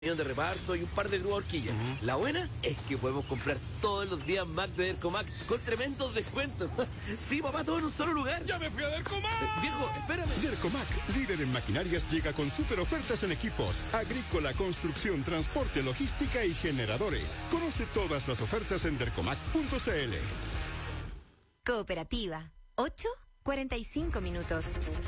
de reparto y un par de grúas horquillas. La buena es que podemos comprar todos los días Mac de Dercomac con tremendos descuentos. Sí, papá, todo en un solo lugar. ¡Ya me fui a Dercomac! Viejo, espérame. Dercomac, líder en maquinarias, llega con super ofertas en equipos, agrícola, construcción, transporte, logística y generadores. Conoce todas las ofertas en dercomac.cl. Cooperativa. 8:45 minutos.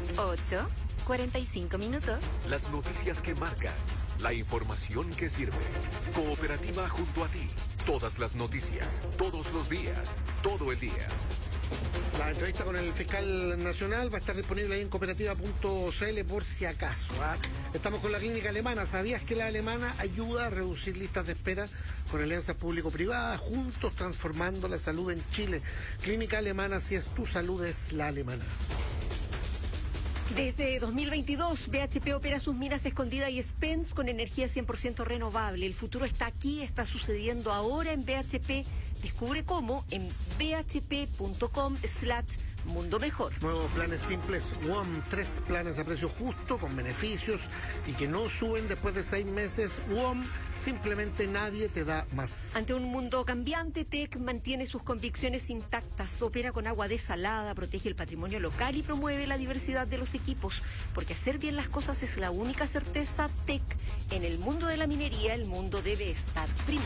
8:45 minutos. Las noticias que marcan, la información que sirve. Cooperativa junto a ti. Todas las noticias, todos los días, todo el día. La entrevista con el fiscal nacional va a estar disponible ahí en cooperativa.cl por si acaso. Estamos con la clínica alemana. ¿Sabías que la alemana ayuda a reducir listas de espera con alianzas público-privadas, juntos transformando la salud en Chile? Clínica alemana, si es tu salud, es la alemana. Desde 2022, BHP opera sus minas escondidas y Spence con energía 100% renovable. El futuro está aquí, está sucediendo ahora en BHP. Descubre cómo en bhp.com/mundo mejor. Nuevos planes simples WOM, 3 planes a precio justo, con beneficios y que no suben después de 6 meses. WOM, simplemente nadie te da más. Ante un mundo cambiante, TEC mantiene sus convicciones intactas, opera con agua desalada, protege el patrimonio local y promueve la diversidad de los equipos, porque hacer bien las cosas es la única certeza. TEC, en el mundo de la minería, el mundo debe estar primero.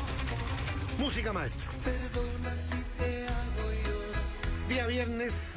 Música, maestro. Perdona si te hago llorar. Día viernes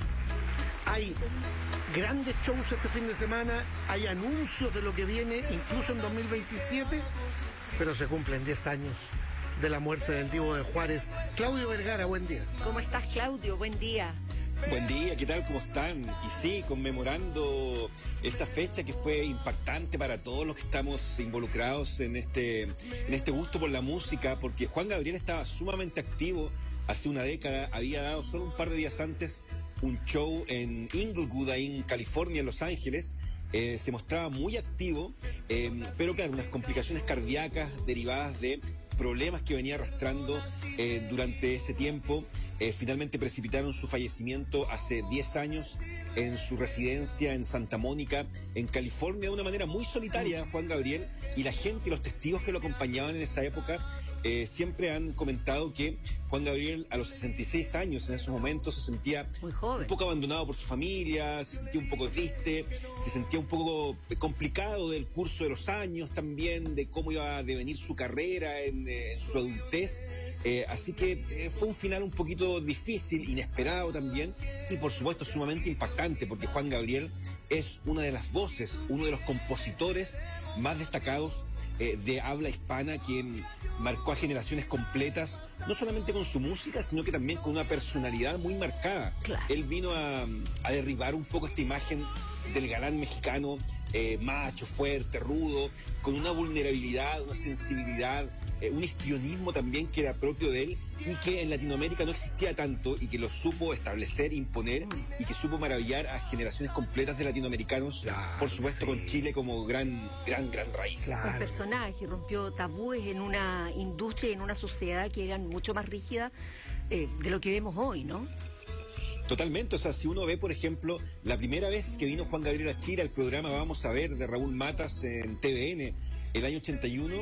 hay grandes shows este fin de semana, hay anuncios de lo que viene, incluso en 2027, pero se cumplen 10 años de la muerte del Divo de Juárez. Claudio Vergara, buen día. ¿Cómo estás, Claudio? Buen día. Buen día, ¿qué tal? ¿Cómo están? Y sí, conmemorando esa fecha que fue impactante para todos los que estamos involucrados en este gusto por la música, porque Juan Gabriel estaba sumamente activo hace una década, había dado solo un par de días antes un show en Inglewood, ahí en California, en Los Ángeles. Se mostraba muy activo, pero claro, unas complicaciones cardíacas derivadas de problemas que venía arrastrando durante ese tiempo. Finalmente precipitaron su fallecimiento hace 10 años en su residencia en Santa Mónica, en California, de una manera muy solitaria, Juan Gabriel, y la gente, los testigos que lo acompañaban en esa época, siempre han comentado que Juan Gabriel a los 66 años en esos momentos se sentía muy joven, un poco abandonado por su familia, se sentía un poco triste, se sentía un poco complicado del curso de los años también, de cómo iba a devenir su carrera en su adultez. Así que fue un final un poquito difícil, inesperado también, y por supuesto sumamente impactante, porque Juan Gabriel es una de las voces, uno de los compositores más destacados de habla hispana, que marcó a generaciones completas, no solamente con su música, sino que también con una personalidad muy marcada. Claro. Él vino a derribar un poco esta imagen del galán mexicano, macho, fuerte, rudo, con una vulnerabilidad, una sensibilidad, un histrionismo también que era propio de él y que en Latinoamérica no existía tanto, y que lo supo establecer, imponer, y que supo maravillar a generaciones completas de latinoamericanos, claro, por supuesto, sí, con Chile como gran raíz. Claro. Un personaje, rompió tabúes en una industria y en una sociedad que eran mucho más rígidas de lo que vemos hoy, ¿no? Totalmente, o sea, si uno ve, por ejemplo, la primera vez que vino Juan Gabriel a Chile, al programa Vamos a Ver de Raúl Matas en TVN, el año 81,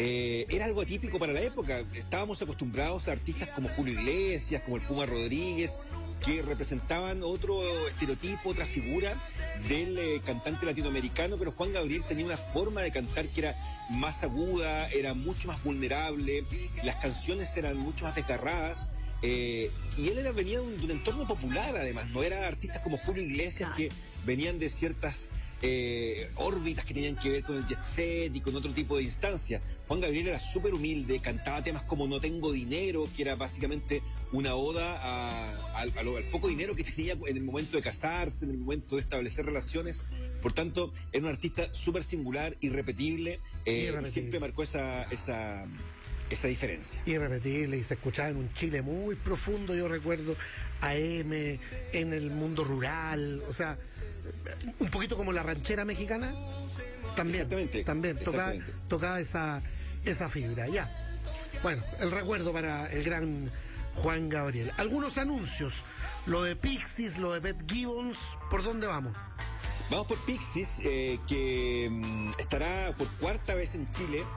era algo atípico para la época. Estábamos acostumbrados a artistas como Julio Iglesias, como el Puma Rodríguez, que representaban otro estereotipo, otra figura del cantante latinoamericano, pero Juan Gabriel tenía una forma de cantar que era más aguda, era mucho más vulnerable, las canciones eran mucho más desgarradas. Y él venía de un entorno popular, además, no era artistas como Julio Iglesias, que venían de ciertas órbitas que tenían que ver con el jet set y con otro tipo de instancias. Juan Gabriel era súper humilde, cantaba temas como No Tengo Dinero, que era básicamente una oda al poco dinero que tenía en el momento de casarse, en el momento de establecer relaciones. Por tanto, era un artista súper singular, irrepetible, y siempre marcó esa diferencia. Irrepetible, y se escuchaba en un Chile muy profundo. Yo recuerdo AM en el mundo rural, o sea, un poquito como la ranchera mexicana. También tocaba esa fibra. Ya. Bueno, el recuerdo para el gran Juan Gabriel. Algunos anuncios, lo de Pixies, lo de Beth Gibbons, ¿por dónde vamos? Vamos por Pixies, que estará por cuarta vez en Chile